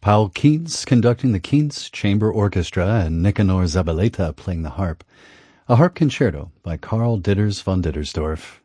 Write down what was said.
Paul Kientz conducting the Kientz Chamber Orchestra and Nicanor Zabaleta playing the harp. A harp concerto by Karl Ditters von Dittersdorf.